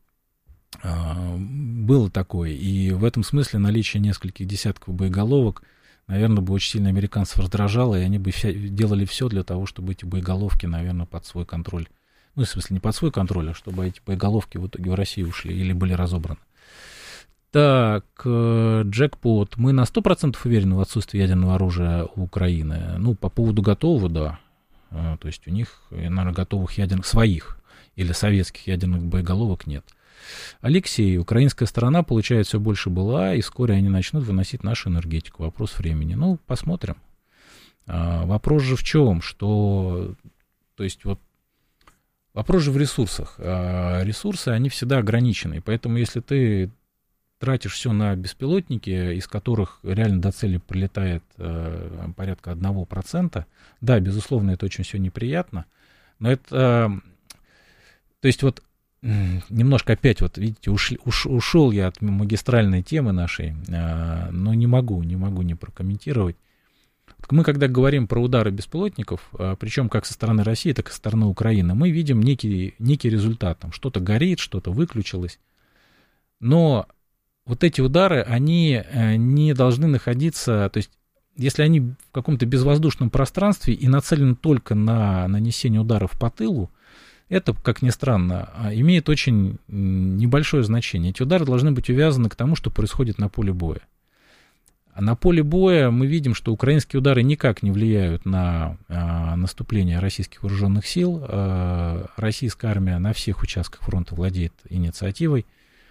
э, было такое. И в этом смысле наличие нескольких десятков боеголовок, наверное, бы очень сильно американцев раздражало, и они бы вся, делали все для того, чтобы эти боеголовки, наверное, под свой контроль, ну, в смысле, не под свой контроль, а чтобы эти боеголовки в итоге в Россию ушли или были разобраны. Так, э, джекпот. Мы на сто процентов уверены в отсутствии ядерного оружия у Украины. Ну, по поводу готового, да. Э, то есть у них, наверное, готовых ядерных, своих или советских ядерных боеголовок нет. Алексей, украинская сторона получает все больше БЛА, и вскоре они начнут выносить нашу энергетику. Вопрос времени. Ну, посмотрим. Э, вопрос же в чем? Что, то есть вот, вопрос же в ресурсах. Э, ресурсы, они всегда ограничены, поэтому если ты тратишь все на беспилотники, из которых реально до цели прилетает э, порядка одного процента. Да, безусловно, это очень все неприятно, но это, э, то есть вот э, немножко опять, вот видите, уш, уш, ушел я от магистральной темы нашей, э, но не могу, не могу не прокомментировать. Мы, когда говорим про удары беспилотников, э, причем как со стороны России, так и со стороны Украины, мы видим некий, некий результат. Там что-то горит, что-то выключилось, но вот эти удары, они не должны находиться, то есть если они в каком-то безвоздушном пространстве и нацелены только на нанесение ударов по тылу, это, как ни странно, имеет очень небольшое значение. Эти удары должны быть увязаны к тому, что происходит на поле боя. А на поле боя мы видим, что украинские удары никак не влияют на а, наступление российских вооруженных сил. А, российская армия на всех участках фронта владеет инициативой.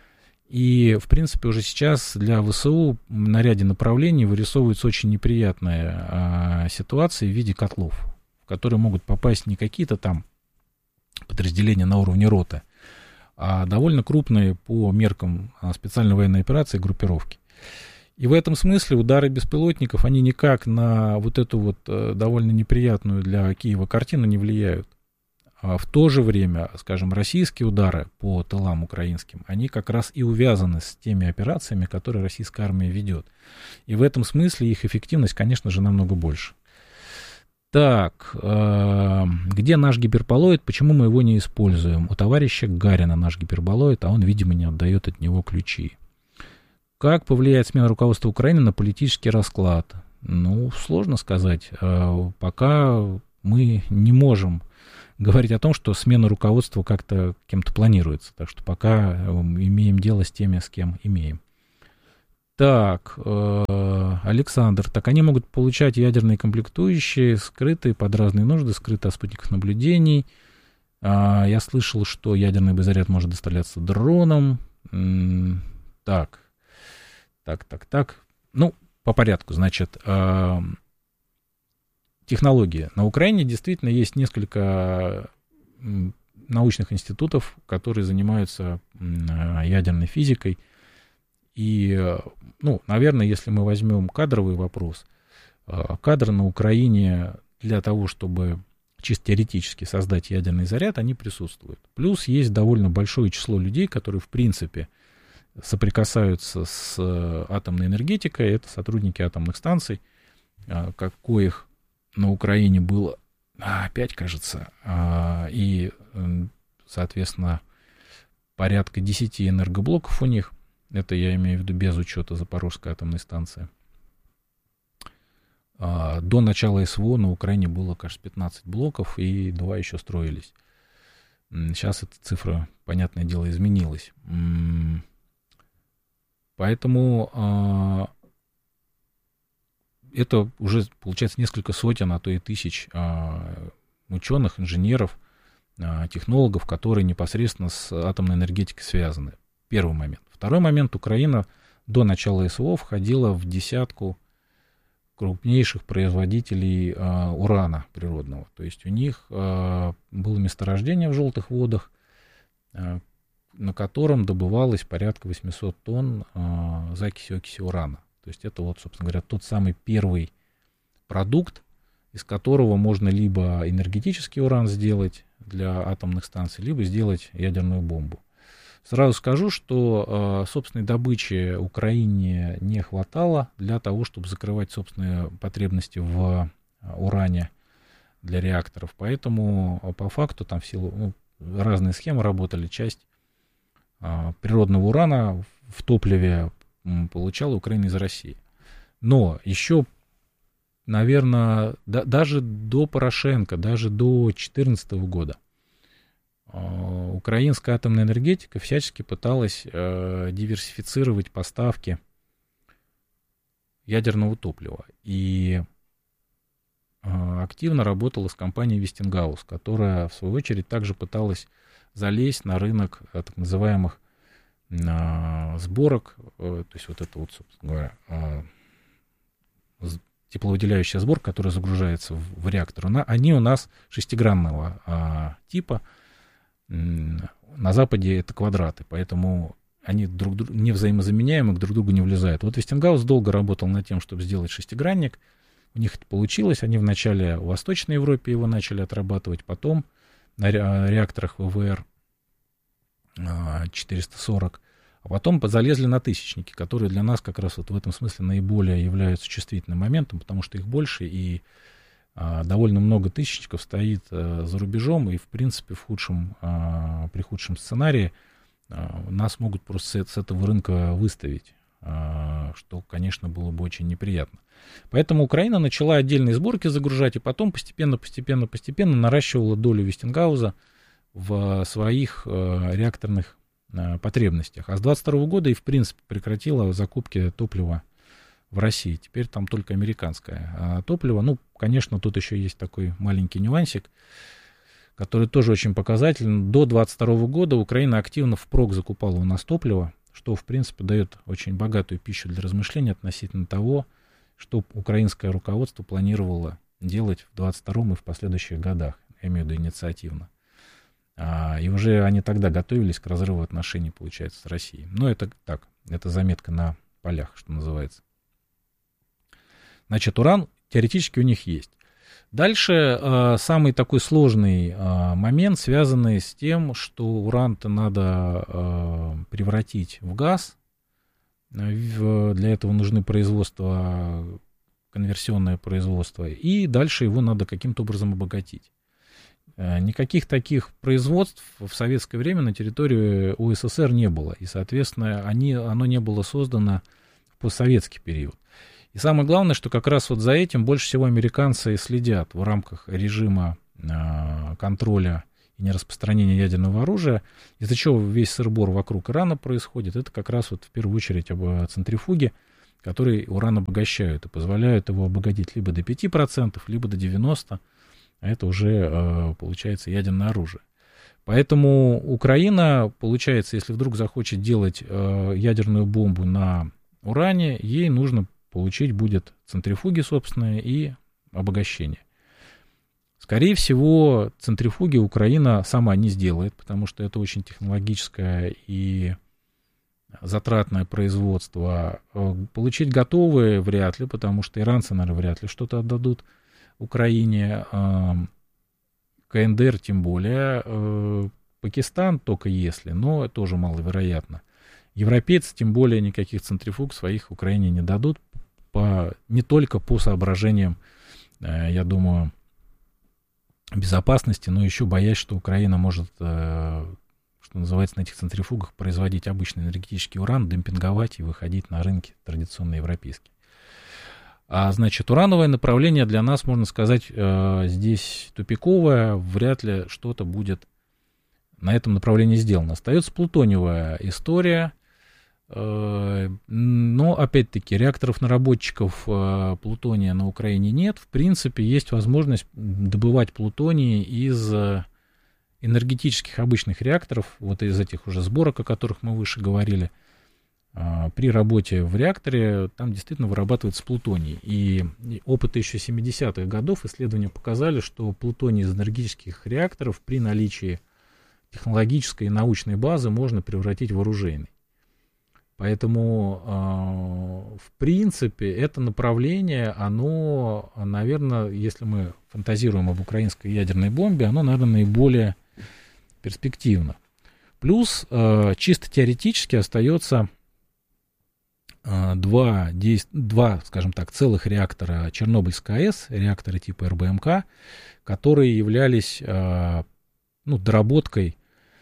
И, в принципе, уже сейчас для ВСУ на ряде направлений вырисовывается очень неприятная а, ситуация в виде котлов, в которые могут попасть не какие-то там подразделения на уровне роты, а довольно крупные по меркам специальной военной операции группировки. И в этом смысле удары беспилотников, они никак на вот эту вот довольно неприятную для Киева картину не влияют. А в то же время, скажем, российские удары по тылам украинским, они как раз и увязаны с теми операциями, которые российская армия ведет. И в этом смысле их эффективность, конечно же, намного больше. Так, э, где наш гиперболоид, почему мы его не используем? У товарища Гарина наш гиперболоид, а он, видимо, не отдает от него ключи. Как повлияет смена руководства Украины на политический расклад? Ну, сложно сказать. Э, пока мы не можем говорить о том, что смена руководства как-то кем-то планируется. Так что пока имеем дело с теми, с кем имеем. Так, э, Александр, так они могут получать ядерные комплектующие, скрытые под разные нужды, скрытые от спутниковых наблюдений. А, я слышал, что ядерный боезаряд может доставляться дроном. М- так, так, так, так. Ну, по порядку, значит, э, технологии. На Украине действительно есть несколько научных институтов, которые занимаются ядерной физикой. И, ну, наверное, если мы возьмем кадровый вопрос, кадры на Украине для того, чтобы чисто теоретически создать ядерный заряд, они присутствуют. Плюс есть довольно большое число людей, которые, в принципе, соприкасаются с атомной энергетикой. Это сотрудники атомных станций, коих на Украине было пять, кажется, и, соответственно, порядка десяти энергоблоков у них. Это я имею в виду без учета Запорожской атомной станции. До начала СВО на Украине было, кажется, пятнадцать блоков, и два еще строились. Сейчас эта цифра, понятное дело, изменилась. Поэтому это уже, получается, несколько сотен, а то и тысяч ученых, инженеров, технологов, которые непосредственно с атомной энергетикой связаны. Первый момент. Второй момент. Украина до начала СВО входила в десятку крупнейших производителей э, урана природного. То есть у них э, было месторождение в желтых водах, э, на котором добывалось порядка восемьсот тонн э, закиси окиси урана. То есть это вот, собственно говоря, тот самый первый продукт, из которого можно либо энергетический уран сделать для атомных станций, либо сделать ядерную бомбу. Сразу скажу, что э, собственной добычи Украине не хватало для того, чтобы закрывать собственные потребности в э, уране для реакторов. Поэтому э, по факту там в силу ну, разные схемы работали. Часть э, природного урана в топливе м, получала Украина из России. Но еще, наверное, да, даже до Порошенко, даже до две тысячи четырнадцатого года украинская атомная энергетика всячески пыталась э, диверсифицировать поставки ядерного топлива. И э, активно работала с компанией Westinghouse, которая, в свою очередь, также пыталась залезть на рынок э, так называемых э, сборок, э, то есть вот это вот, собственно говоря, э, тепловыделяющая сборка, которая загружается в, в реактор. Она, они у нас шестигранного э, типа. На Западе это квадраты, поэтому они друг друг, не взаимозаменяемы, друг к другу не влезают. Вот Westinghouse долго работал над тем, чтобы сделать шестигранник. У них это получилось. Они вначале в Восточной Европе его начали отрабатывать, потом на реакторах ВВР четыреста сорок, а потом залезли на тысячники, которые для нас как раз вот в этом смысле наиболее являются чувствительным моментом, потому что их больше, и довольно много тысячников стоит а, за рубежом, и, в принципе, в худшем, а, при худшем сценарии а, нас могут просто с, с этого рынка выставить, а, что, конечно, было бы очень неприятно. Поэтому Украина начала отдельные сборки загружать, и потом постепенно, постепенно, постепенно наращивала долю Вестингауза в своих а, реакторных а, потребностях. А с двадцать второго года и, в принципе, прекратила закупки топлива в России. Теперь там только американское а топливо. Ну, конечно, тут еще есть такой маленький нюансик, который тоже очень показателен. До двадцать второго года Украина активно впрок закупала у нас топливо, что, в принципе, дает очень богатую пищу для размышлений относительно того, что украинское руководство планировало делать в двадцать втором и в последующих годах, я имею в виду инициативно. А, и уже они тогда готовились к разрыву отношений, получается, с Россией. Но это так, это заметка на полях, что называется. Значит, уран теоретически у них есть. Дальше э, самый такой сложный э, момент, связанный с тем, что уран-то надо э, превратить в газ. В, для этого нужны производства конверсионное производство, и дальше его надо каким-то образом обогатить. Никаких таких производств в советское время на территории УССР не было, и, соответственно, они, оно не было создано в постсоветский период. И самое главное, что как раз вот за этим больше всего американцы следят в рамках режима э, контроля и нераспространения ядерного оружия, из-за чего весь сыр-бор вокруг Ирана происходит. Это как раз вот в первую очередь об центрифуге, которые уран обогащают и позволяют его обогатить либо до пяти процентов, либо до девяноста процентов. А это уже, получается, ядерное оружие. Поэтому Украина, получается, если вдруг захочет делать ядерную бомбу на уране, ей нужно получить будет центрифуги собственные и обогащение. Скорее всего, центрифуги Украина сама не сделает, потому что это очень технологическое и затратное производство. Получить готовые вряд ли, потому что иранцы, наверное, вряд ли что-то отдадут Украине, КНДР тем более, Пакистан только если, но тоже маловероятно. Европейцы тем более никаких центрифуг своих Украине не дадут, по, не только по соображениям, я думаю, безопасности, но еще боясь, что Украина может, что называется, на этих центрифугах производить обычный энергетический уран, демпинговать и выходить на рынки традиционно европейские. А, значит, урановое направление для нас, можно сказать, э, здесь тупиковое, вряд ли что-то будет на этом направлении сделано. Остается плутониевая история, э, но, опять-таки, реакторов-наработчиков э, плутония на Украине нет. В принципе, есть возможность добывать плутоний из э, энергетических обычных реакторов, вот из этих уже сборок, о которых мы выше говорили. При работе в реакторе там действительно вырабатывается плутоний. И опыты еще семидесятых годов, исследования показали, что плутоний из энергетических реакторов при наличии технологической и научной базы можно превратить в оружейный. Поэтому, в принципе, это направление, оно, наверное, если мы фантазируем об украинской ядерной бомбе, оно, наверное, наиболее перспективно. Плюс, чисто теоретически остается Два, два, скажем так, целых реактора Чернобыльской АЭС, реакторы типа эр бэ эм ка, которые являлись ну, доработкой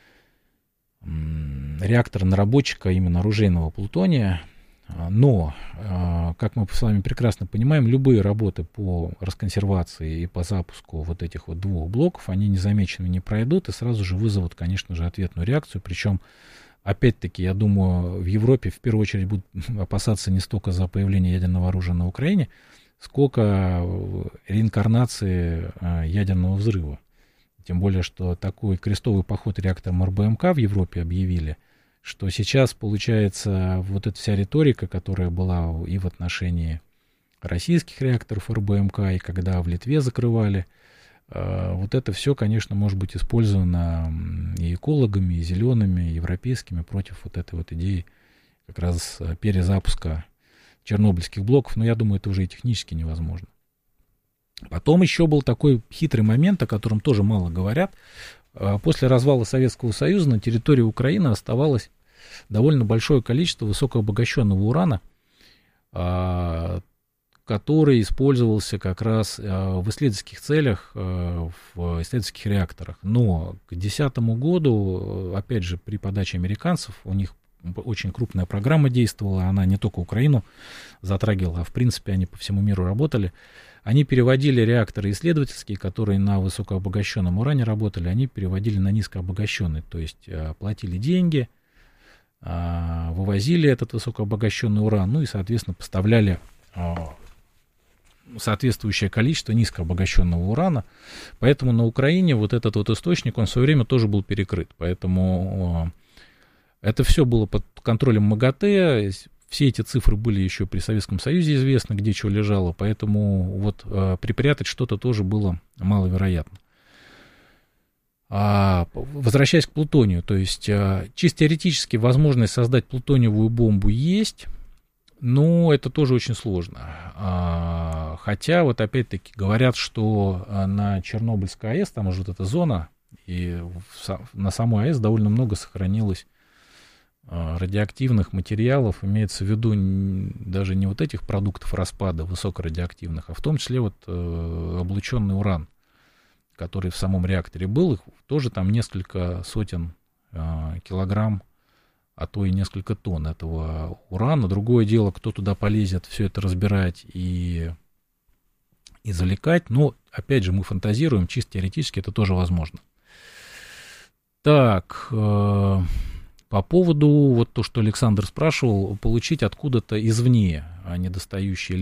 реактора-наработчика именно оружейного плутония. Но, как мы с вами прекрасно понимаем, любые работы по расконсервации и по запуску вот этих вот двух блоков, они незамеченными не пройдут и сразу же вызовут, конечно же, ответную реакцию, причем опять-таки, я думаю, в Европе в первую очередь будут опасаться не столько за появление ядерного оружия на Украине, сколько реинкарнации ядерного взрыва. Тем более, что такой крестовый поход реактором эр бэ эм ка в Европе объявили, что сейчас, получается, вот эта вся риторика, которая была и в отношении российских реакторов эр бэ эм ка, и когда в Литве закрывали, вот это все, конечно, может быть использовано и экологами, и зелеными, и европейскими против вот этой вот идеи как раз перезапуска чернобыльских блоков, но я думаю, это уже и технически невозможно. Потом еще был такой хитрый момент, о котором тоже мало говорят. После развала Советского Союза на территории Украины оставалось довольно большое количество высокообогащенного урана, который использовался как раз в исследовательских целях, в исследовательских реакторах. Но к две тысячи десятому году, опять же, при подаче американцев, у них очень крупная программа действовала, она не только Украину затрагивала, а в принципе они по всему миру работали. Они переводили реакторы исследовательские, которые на высокообогащенном уране работали, они переводили на низкообогащенный, то есть платили деньги, вывозили этот высокообогащенный уран, ну и, соответственно, поставляли соответствующее количество низкообогащенного урана. Поэтому на Украине вот этот вот источник, он в свое время тоже был перекрыт. Поэтому это все было под контролем МАГАТЭ. Все эти цифры были еще при Советском Союзе известны, где что лежало. Поэтому вот припрятать что-то тоже было маловероятно. А, возвращаясь к плутонию, то есть чисто теоретически возможность создать плутониевую бомбу есть, но это тоже очень сложно. А, хотя вот опять-таки говорят, что на Чернобыльской АЭС, там уже вот эта зона, и в, на самой АЭС довольно много сохранилось радиоактивных материалов имеется в виду даже не вот этих продуктов распада высокорадиоактивных, а в том числе вот э, облученный уран, который в самом реакторе был, их тоже там несколько сотен э, килограмм, а то и несколько тонн этого урана. Другое дело, кто туда полезет все это разбирать и, и заликать. Но, опять же, мы фантазируем, чисто теоретически это тоже возможно. Так... Э, По поводу, вот то, что Александр спрашивал, получить откуда-то извне недостающие